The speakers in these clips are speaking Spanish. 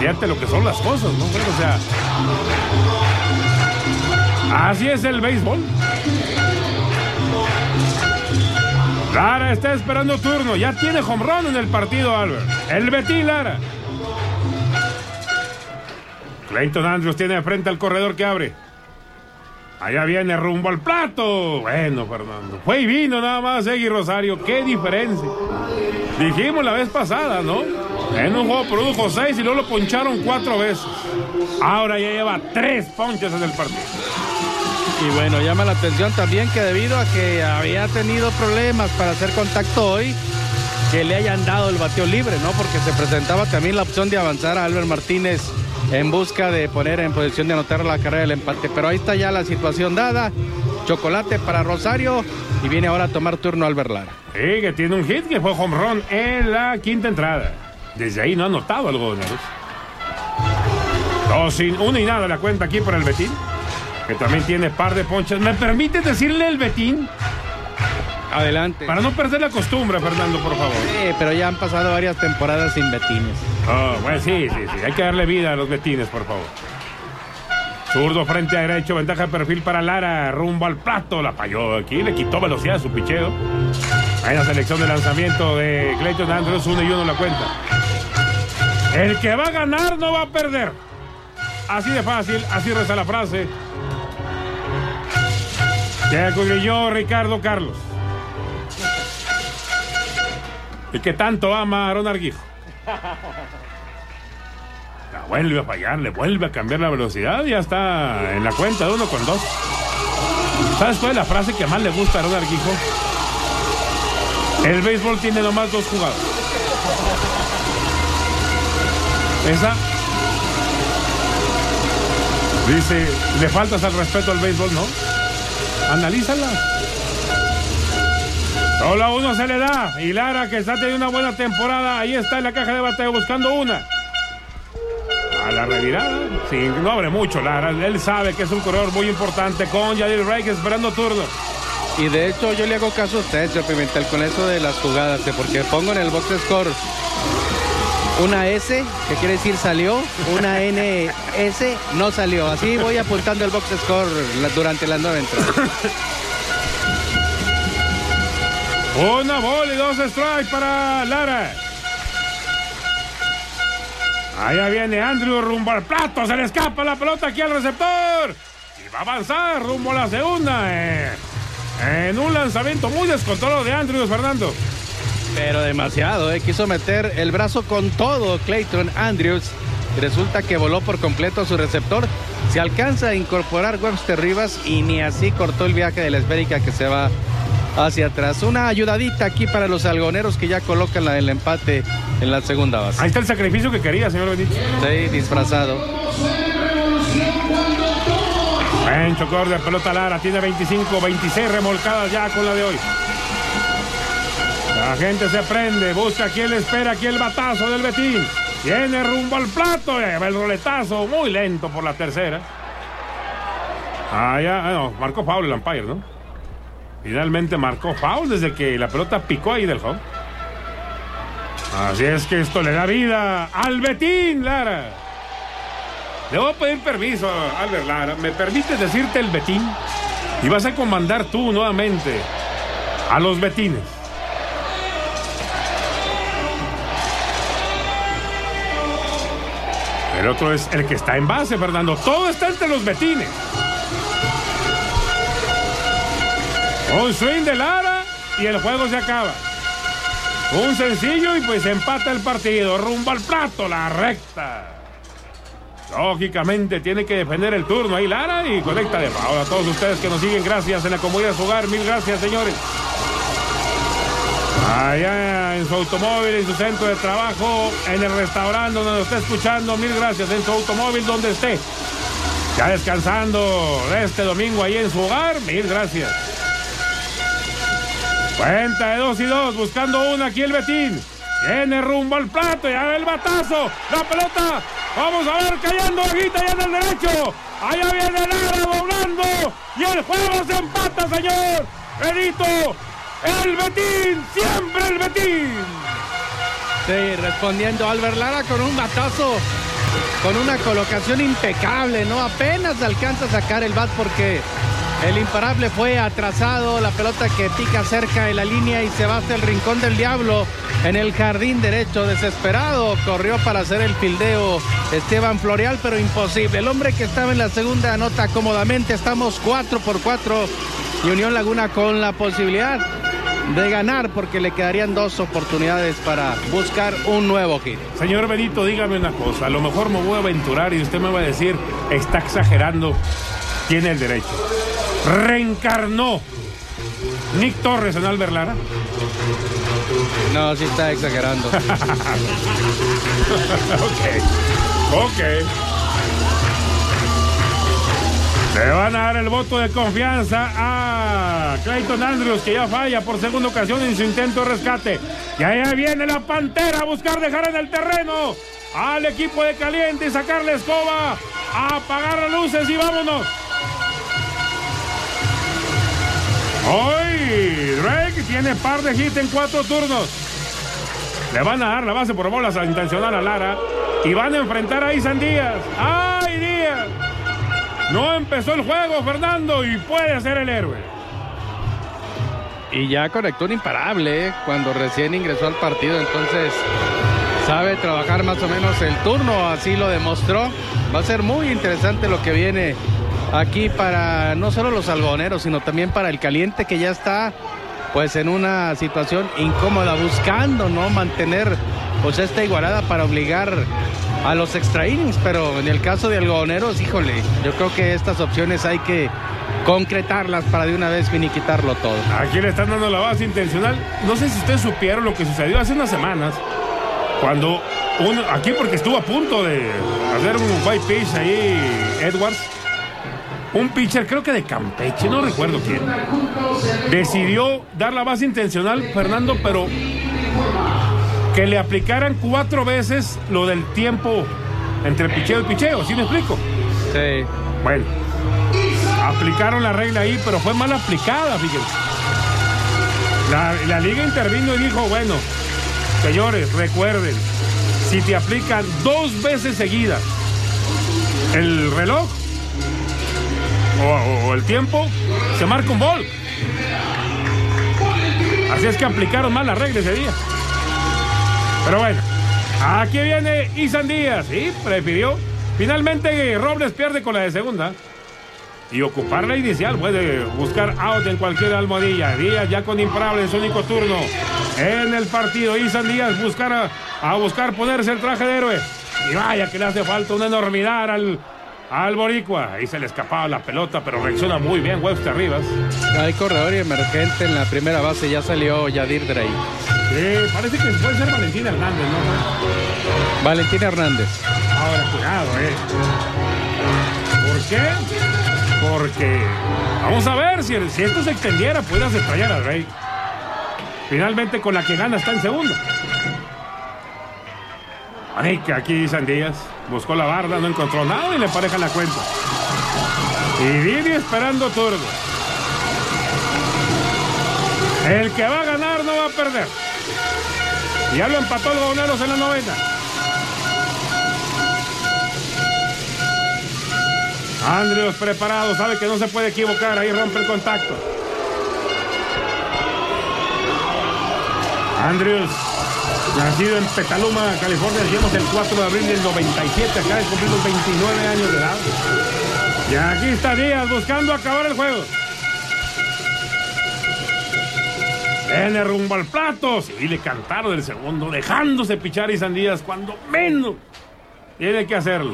Fíjate lo que son las cosas, ¿no? Bueno, o sea, así es el béisbol. Lara está esperando turno. Ya tiene home run en el partido, Albert. El Betín Lara. Clayton Andrews tiene de frente al corredor que abre. Allá viene rumbo al plato. Bueno, Fernando. Fue y vino nada más, Egui Rosario. Qué diferencia. Dijimos la vez pasada, ¿no? En un juego produjo 6 y luego lo poncharon 4 veces. Ahora ya lleva 3 ponches en el partido. Y bueno, llama la atención también que debido a que había tenido problemas para hacer contacto hoy, que le hayan dado el bateo libre, ¿no? Porque se presentaba también la opción de avanzar a Albert Martínez en busca de poner en posición de anotar la carrera del empate. Pero ahí está ya la situación dada. Chocolate para Rosario y viene ahora a tomar turno Albert Lara. Sí, que tiene un hit que fue home run en la quinta entrada. Desde ahí no ha anotado algodoneros. 2-1 y nada la cuenta aquí para el Betín, que también tiene par de ponches. ¿Me permites decirle el Betín? Adelante. Para no perder la costumbre, Fernando, por favor. Sí, pero ya han pasado varias temporadas sin Betines. Oh, bueno, sí. Hay que darle vida a los Betines, por favor. Zurdo frente a derecho, ventaja de perfil para Lara, rumbo al plato. La falló aquí, le quitó velocidad a su picheo. Hay la selección de lanzamiento de Clayton Andrews, 1-1 la cuenta. El que va a ganar no va a perder. Así de fácil, así reza la frase. Ya concluyó Ricardo Carlos. El que tanto ama a Aaron Arguijo. La vuelve a fallar, le vuelve a cambiar la velocidad y ya está en la cuenta de 1-2. ¿Sabes cuál es la frase que más le gusta a Aaron Arguijo? El béisbol tiene nomás 2 jugadas. Esa. Dice, le faltas al respeto al béisbol, ¿no? Analízala. Solo a uno se le da. Y Lara, que está teniendo una buena temporada, ahí está en la caja de bateo buscando una. A la revirada. Sí, no abre mucho Lara. Él sabe que es un corredor muy importante con Yadier Reyes esperando turno. Y de hecho yo le hago caso a usted, señor Pimentel, con eso de las jugadas, porque pongo en el box score una S, que quiere decir salió, una NS no salió. Así voy apuntando el box score durante las 9 entradas. Una bola y 2 strikes para Lara. Allá viene Andrew rumbo al plato, se le escapa la pelota aquí al receptor. Y va a avanzar rumbo a la segunda. En un lanzamiento muy descontrolado de Andrews, Fernando. Pero demasiado, quiso meter el brazo con todo Clayton Andrews. Y resulta que voló por completo a su receptor. Se alcanza a incorporar Webster Rivas y ni así cortó el viaje de la esférica que se va hacia atrás. Una ayudadita aquí para los algoneros que ya colocan el empate en la segunda base. Ahí está el sacrificio que quería, señor Benítez. Sí, disfrazado. Buen chocor de pelota Lara, tiene 25-26 remolcadas ya con la de hoy. La gente se prende, busca quién le espera, aquí el batazo del Betín. Viene rumbo al plato, el roletazo muy lento por la tercera. No, marcó foul el umpire, ¿no? Finalmente marcó foul desde que la pelota picó ahí del home. Así es que esto le da vida al Betín Lara. Le voy a pedir permiso a Albert Lara. ¿Me permites decirte el Betín? Y vas a comandar tú nuevamente a los Betines. El otro es el que está en base, Fernando. Todo está entre los Betines. Un swing de Lara y el juego se acaba. Un sencillo y pues empata el partido. Rumbo al plato, la recta. Lógicamente tiene que defender el turno ahí Lara y conecta de foul. A todos ustedes que nos siguen, gracias en la comunidad de su hogar. Mil gracias, señores. Allá en su automóvil, en su centro de trabajo, en el restaurante donde nos está escuchando, mil gracias. En su automóvil donde esté, ya descansando este domingo ahí en su hogar, mil gracias. Cuenta de 2-2, buscando una aquí el Betín. Viene rumbo al plato, ya el batazo, la pelota, vamos a ver, cayendo bajita ya en el derecho. Allá viene Lara doblando y el juego se empata, señor Benito. El Betín, siempre el Betín. Sí, respondiendo Albert Lara con un batazo con una colocación impecable, ¿no? Apenas alcanza a sacar el bat porque el imparable fue atrasado, la pelota que pica cerca de la línea y se va hasta el rincón del diablo en el jardín derecho. Desesperado, corrió para hacer el fildeo Esteban Florial, pero imposible. El hombre que estaba en la segunda anota cómodamente. Estamos 4-4 y Unión Laguna con la posibilidad de ganar porque le quedarían 2 oportunidades para buscar un nuevo hit. Señor Benito, dígame una cosa, a lo mejor me voy a aventurar y usted me va a decir, está exagerando, tiene el derecho. ¿Reencarnó Nick Torres en Albert Lara? No, sí está exagerando. Ok. Le van a dar el voto de confianza a Clayton Andrews, que ya falla por segunda ocasión en su intento de rescate. Y allá viene la Pantera a buscar dejar en el terreno al equipo de Caliente y sacar la escoba, a apagar las luces y vámonos. Hoy Drake tiene par de hits en 4 turnos. Le van a dar la base por bolas intencional a Lara y van a enfrentar a Isan Díaz. ¡Ay, Díaz! No empezó el juego, Fernando, y puede ser el héroe. Y ya conectó un imparable cuando recién ingresó al partido, entonces sabe trabajar más o menos el turno, así lo demostró. Va a ser muy interesante lo que viene aquí para no solo los algodoneros, sino también para el Caliente, que ya está pues en una situación incómoda, buscando no mantener pues esta igualada para obligar a los extra innings, pero en el caso de algodoneros, híjole, yo creo que estas opciones hay que concretarlas para de una vez finiquitarlo todo. Aquí le están dando la base intencional. No sé si ustedes supieron lo que sucedió hace unas semanas, cuando aquí porque estuvo a punto de hacer un white pitch ahí Edwards, un pitcher creo que de Campeche, no recuerdo quién, decidió dar la base intencional, Fernando, pero que le aplicaran 4 veces lo del tiempo entre picheo y picheo, ¿sí me explico? Sí. Bueno, aplicaron la regla ahí, pero fue mal aplicada, fíjense. La liga intervino y dijo, bueno, señores, recuerden, si te aplican 2 veces seguidas el reloj o el tiempo, se marca un ball. Así es que aplicaron mal la regla ese día. Pero bueno, aquí viene Isan Díaz y prefirió. Finalmente Robles pierde con la de segunda y ocupar la inicial. Puede buscar out en cualquier almohadilla. Díaz ya con imparable en su único turno en el partido. Isan Díaz a buscar ponerse el traje de héroe. Y vaya que le hace falta una enormidad al boricua. Ahí se le escapaba la pelota, pero reacciona muy bien Webster Rivas. Hay corredor y emergente en la primera base. Ya salió Yadir Drake. Sí, parece que puede ser Valentín Hernández, ¿no? Valentín Hernández. Ahora, cuidado, ¿Por qué? Porque vamos a ver si esto se extendiera, puedas extrañar a Drake. Finalmente con la que gana está en segundo. Manica, aquí Isan Díaz buscó la barda, no encontró nada y le pareja la cuenta. Y Didi esperando turno. El que va a ganar no va a perder. Ya lo empató el Algodoneros en la 9ª. Andrews preparado, sabe que no se puede equivocar, ahí rompe el contacto. Andrews, nacido en Petaluma, California, decíamos el 4 de abril del 97, acá de cumplir los 29 años de edad. Y aquí está Díaz buscando acabar el juego. Viene rumbo al plato. Sí, le cantaron el segundo, dejándose pichar a Isan Díaz cuando menos tiene que hacerlo.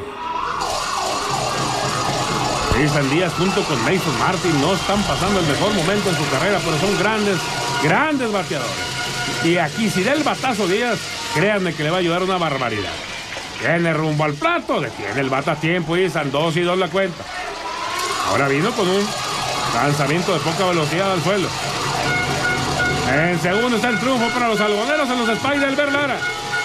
Isan Díaz junto con Mason Martin no están pasando el mejor momento en su carrera, pero son grandes bateadores. Y aquí si da el batazo Díaz, créanme que le va a ayudar una barbaridad. Viene rumbo al plato, detiene el bata a tiempo, Isan, 2-2 la cuenta. Ahora vino con un lanzamiento de poca velocidad al suelo. En segundo está el triunfo para los algodoneros en los Spikes del Albert Lara.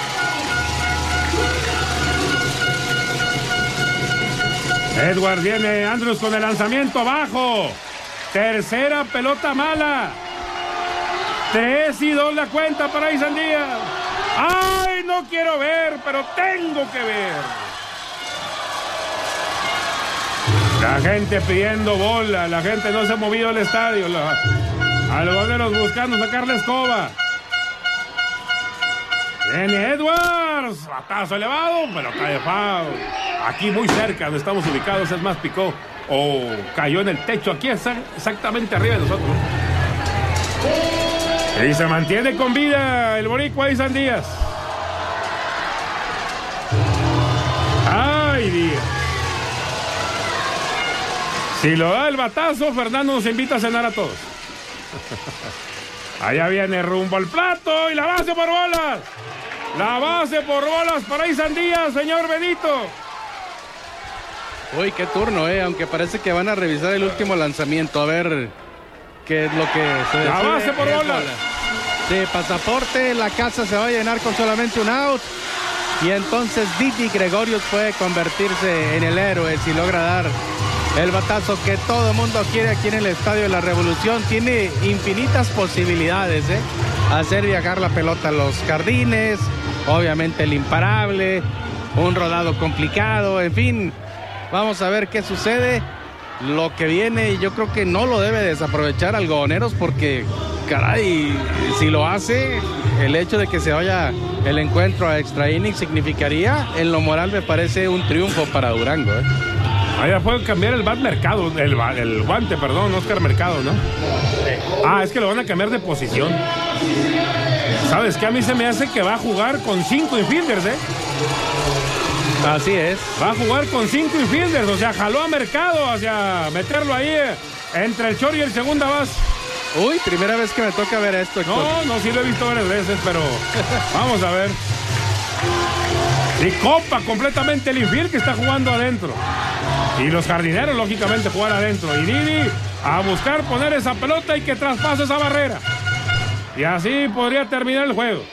Edwards viene Andrews con el lanzamiento abajo. Tercera pelota mala. 3-2 la cuenta para Isan Díaz. ¡Ay, no quiero ver, pero tengo que ver! La gente pidiendo bola, la gente no se ha movido del estadio. Algodoneros buscando sacar la escoba. Viene Edwards, batazo elevado, pero cae foul. Aquí muy cerca donde estamos ubicados, es más, picó o cayó en el techo, aquí exactamente arriba de nosotros. Y se mantiene con vida el boricua Isan Díaz. ¡Ay, Díaz! Si lo da el batazo, Fernando nos invita a cenar a todos. Allá viene rumbo al plato y la base por bolas. La base por bolas para Isan Díaz, señor Benito. Uy, qué turno, aunque parece que van a revisar el último lanzamiento. A ver qué es lo que se decide. La base por bolas. De pasaporte, la casa se va a llenar con solamente un out. Y entonces Didi Gregorius puede convertirse en el héroe si logra dar el batazo que todo el mundo quiere aquí en el Estadio de la Revolución. Tiene infinitas posibilidades, hacer viajar la pelota a los jardines, obviamente el imparable, un rodado complicado, en fin, vamos a ver qué sucede. Lo que viene, yo creo que no lo debe desaprovechar Algodoneros, porque caray, si lo hace, el hecho de que se vaya el encuentro a extra inning significaría, en lo moral me parece un triunfo para Durango. Allá puede cambiar el bat Mercado, el guante, perdón, Oscar Mercado, ¿no? Ah, es que lo van a cambiar de posición. ¿Sabes qué? A mí se me hace que va a jugar con 5 infielders, Así es. Va a jugar con 5 infielders, o sea, jaló a Mercado hacia meterlo ahí entre el short y el segunda base. Uy, primera vez que me toca ver esto, Héctor. No, sí lo he visto varias veces, pero vamos a ver. Y copa completamente el infield que está jugando adentro. Y los jardineros, lógicamente, jugar adentro. Y Didi a buscar poner esa pelota y que traspase esa barrera. Y así podría terminar el juego.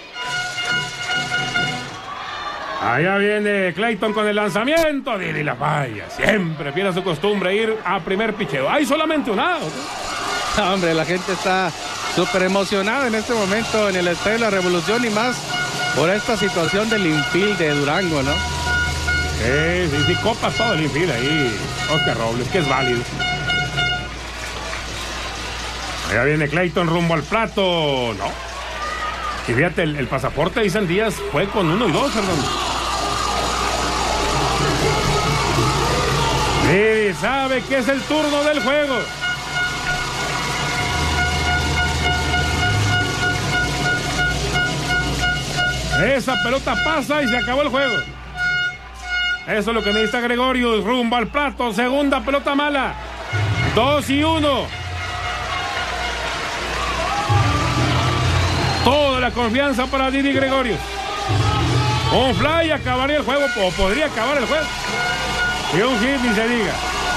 Allá viene Clayton con el lanzamiento. Didi la falla. Siempre fiel a su costumbre ir a primer picheo. Hay solamente un out. Hombre, la gente está súper emocionada en este momento en el Estadio de la Revolución, y más por esta situación del infield de Durango, ¿no? Sí, copa todo el infield ahí, Oscar Robles, que es válido. Allá viene Clayton rumbo al plato. No. Y fíjate, el pasaporte de Isan Díaz fue con 1 y 2, perdón. Sí, sabe que es el turno del juego. Esa pelota pasa y se acabó el juego. Eso es lo que necesita Gregorius. Rumbo al plato. Segunda pelota mala. 2-1. Toda la confianza para Didi Gregorius. Un fly acabaría el juego, o podría acabar el juego. Y un hit ni se diga.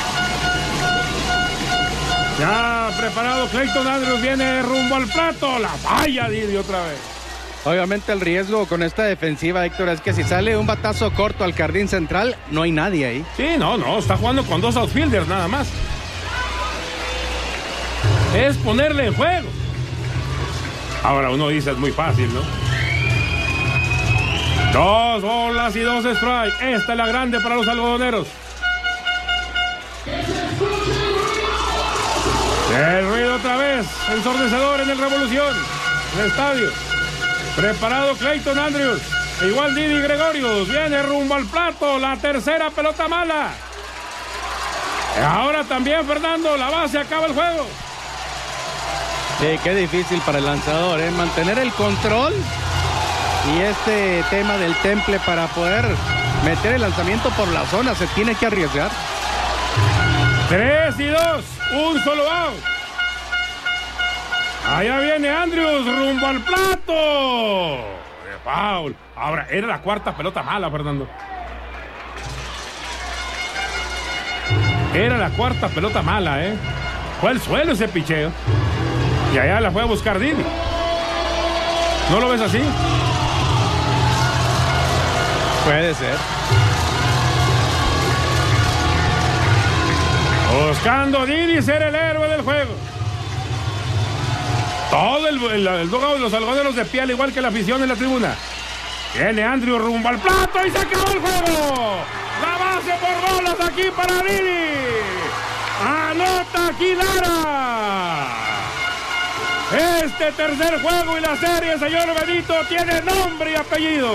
Ya preparado Clayton Andrews, viene rumbo al plato. La falla Didi otra vez. Obviamente el riesgo con esta defensiva, Héctor, es que si sale un batazo corto al jardín central, no hay nadie ahí. Sí, no, está jugando con 2 outfielders nada más. Es ponerle en juego. Ahora uno dice, es muy fácil, ¿no? 2 bolas y 2 strikes. Esta es la grande para los algodoneros. El ruido otra vez, ensordecedor en el Revolución, en el estadio. Preparado Clayton Andrews. Igual Didi Gregorius. Viene rumbo al plato. La tercera pelota mala. Ahora también Fernando. La base acaba el juego. Sí, qué difícil para el lanzador, mantener el control. Y este tema del temple para poder meter el lanzamiento por la zona. Se tiene que arriesgar. 3-2. Un solo out. Allá viene Andrews rumbo al plato. De foul. Ahora, era la cuarta pelota mala, Fernando. Era la cuarta pelota mala, Fue al suelo ese picheo. Y allá la fue a buscar Didi. ¿No lo ves así? Puede ser. Buscando Didi ser el héroe del juego. Todo el dugout de los algodoneros de pie, al igual que la afición en la tribuna. Viene Andrew rumbo al plato y se acabó el juego. La base por bolas aquí para Didi. aquí Lara. Este tercer juego y la serie, señor Benito, tiene nombre y apellido.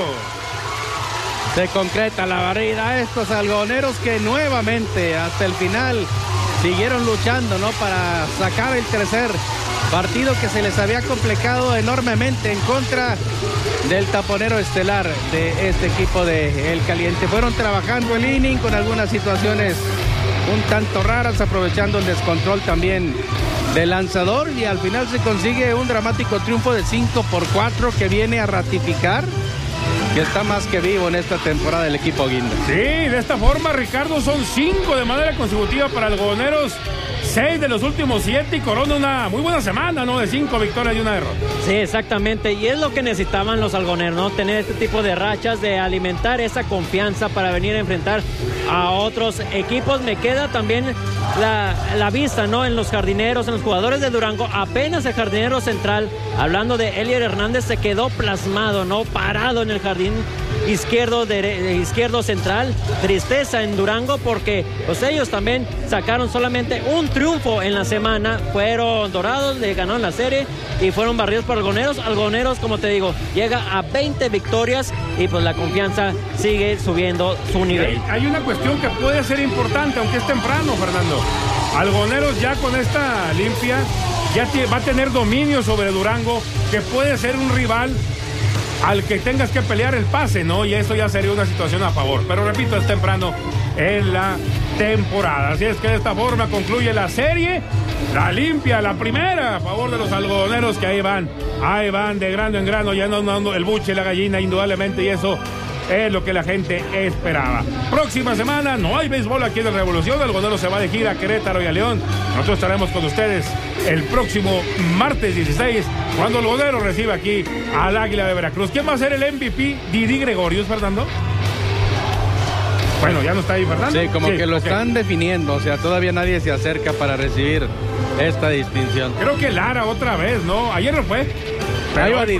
Se concreta la barrida. Estos algodoneros que nuevamente hasta el final siguieron luchando, ¿no? Para sacar el tercer partido que se les había complicado enormemente en contra del taponero estelar de este equipo de El Caliente. Fueron trabajando el inning con algunas situaciones un tanto raras, aprovechando el descontrol también del lanzador, y al final se consigue un dramático triunfo de 5-4 que viene a ratificar que está más que vivo en esta temporada del equipo Guinda. Sí, de esta forma, Ricardo, son 5 de manera consecutiva para algodoneros, 6 de los últimos 7, y corona una muy buena semana, ¿no? De 5 victorias y una derrota. Sí, exactamente, y es lo que necesitaban los algodoneros, ¿no? Tener este tipo de rachas, de alimentar esa confianza para venir a enfrentar a otros equipos. Me queda también la vista, ¿no? En los jardineros, en los jugadores de Durango. Apenas el jardinero central, hablando de Elier Hernández, se quedó plasmado, ¿no? Parado en el jardín izquierdo central. Tristeza en Durango porque pues ellos también sacaron solamente un triunfo en la semana. Fueron Dorados, le ganaron la serie y fueron barridos por Algodoneros. Algodoneros, como te digo, llega a 20 victorias y pues la confianza sigue subiendo su nivel. Hay una cuestión que puede ser importante, aunque es temprano, Fernando. Algodoneros ya con esta limpia ya va a tener dominio sobre Durango, que puede ser un rival al que tengas que pelear el pase, ¿no? Y eso ya sería una situación a favor. Pero repito, es temprano en la temporada. Así es que de esta forma concluye la serie. La limpia, la primera, a favor de los algodoneros, que ahí van de grano en grano, ya no el buche y la gallina, indudablemente, y eso es lo que la gente esperaba. Próxima semana no hay béisbol aquí en la Revolución. El algodonero se va de gira a Querétaro y a León. Nosotros estaremos con ustedes el próximo martes 16, cuando el algodonero reciba aquí al Águila de Veracruz. ¿Quién va a ser el MVP? Didi Gregorius, Fernando. Bueno, ya no está ahí, Fernando. Sí, como que lo están definiendo, o sea, todavía nadie se acerca para recibir esta distinción. Creo que Lara otra vez, ¿no? Ayer no fue. Pero ahí va Didi.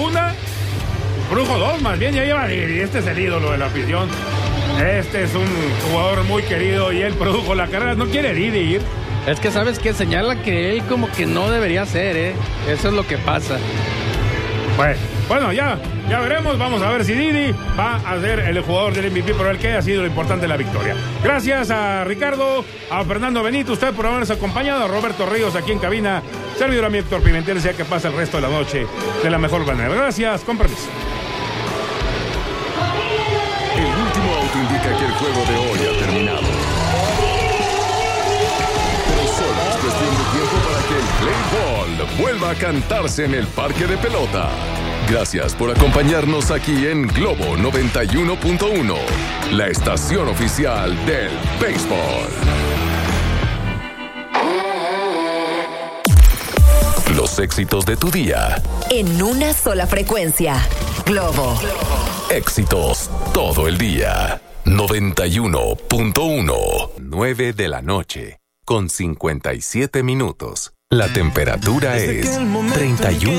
Produjo dos, más bien, ya lleva Didi. Este es el ídolo de la afición. Este es un jugador muy querido y él produjo la carrera. No quiere Didi ir. Es que, ¿sabes qué? Señala que él como que no debería ser, ¿eh? Eso es lo que pasa. Bueno, ya veremos. Vamos a ver si Didi va a ser el jugador del MVP, pero el que ha sido lo importante de la victoria. Gracias a Ricardo, a Fernando Benito, usted por habernos acompañado, a Roberto Ríos aquí en cabina, servidor a mí Héctor Pimentel, sea que pasa el resto de la noche de la mejor manera. Gracias, con permiso. El último auto indica que el juego de hoy ha terminado. Pero solo es cuestión de tiempo para que el play ball vuelva a cantarse en el parque de pelota. Gracias por acompañarnos aquí en Globo 91.1, la estación oficial del béisbol. Los éxitos de tu día. En una sola frecuencia. Globo. Éxitos todo el día. 91.1. 9 de la noche, con 57 minutos. La temperatura es 31.